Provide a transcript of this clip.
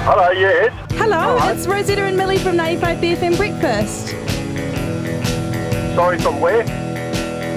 Hello, yes. Hello, Hi. it's Rosetta and Millie from 95 BFM Breakfast. Sorry, from where?